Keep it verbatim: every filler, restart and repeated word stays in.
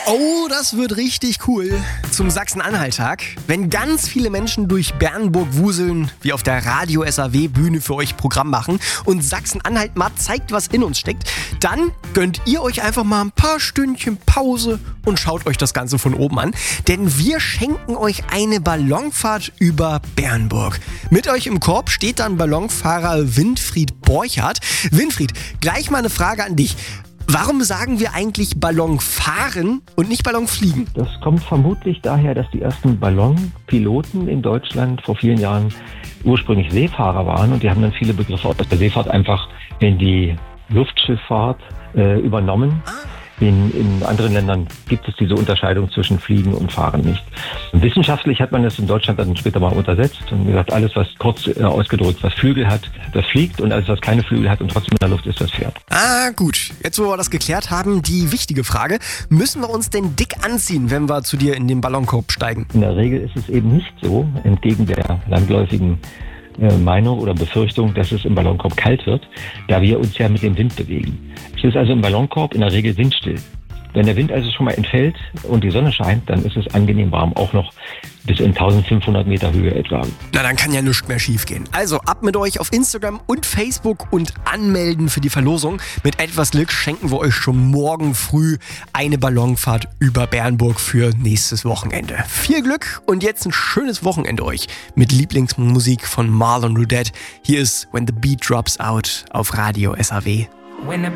Oh, das wird richtig cool. Zum Sachsen-Anhalt-Tag. Wenn ganz viele Menschen durch Bernburg wuseln, wie auf der Radio S A W-Bühne für euch Programm machen und Sachsen-Anhalt mal zeigt, was in uns steckt, dann gönnt ihr euch einfach mal ein paar Stündchen Pause und schaut euch das Ganze von oben an. Denn wir schenken euch eine Ballonfahrt über Bernburg. Mit euch im Korb steht dann Ballonfahrer Winfried Borchardt. Winfried, gleich mal eine Frage an dich. Warum sagen wir eigentlich Ballon fahren und nicht Ballon fliegen? Das kommt vermutlich daher, dass die ersten Ballonpiloten in Deutschland vor vielen Jahren ursprünglich Seefahrer waren und die haben dann viele Begriffe aus der Seefahrt einfach in die Luftschifffahrt äh, übernommen. Ah. In, in anderen Ländern gibt es diese Unterscheidung zwischen Fliegen und Fahren nicht. Wissenschaftlich hat man das in Deutschland dann später mal untersetzt und gesagt, alles, was kurz äh, ausgedrückt, was Flügel hat, das fliegt und alles, was keine Flügel hat und trotzdem in der Luft ist, das fährt. Ah, gut. Jetzt, wo wir das geklärt haben, die wichtige Frage. Müssen wir uns denn dick anziehen, wenn wir zu dir in den Ballonkorb steigen? In der Regel ist es eben nicht so, entgegen der landläufigen äh, Meinung oder Befürchtung, dass es im Ballonkorb kalt wird, da wir uns ja mit dem Wind bewegen. Es ist also im Ballonkorb in der Regel windstill. Wenn der Wind also schon mal entfällt und die Sonne scheint, dann ist es angenehm warm, auch noch bis in eintausendfünfhundert Meter Höhe etwa. Na, dann kann ja nichts mehr schief gehen. Also ab mit euch auf Instagram und Facebook und anmelden für die Verlosung. Mit etwas Glück schenken wir euch schon morgen früh eine Ballonfahrt über Bernburg für nächstes Wochenende. Viel Glück und jetzt ein schönes Wochenende euch mit Lieblingsmusik von Marlon Rudette. Hier ist When the Beat Drops Out auf Radio S A W.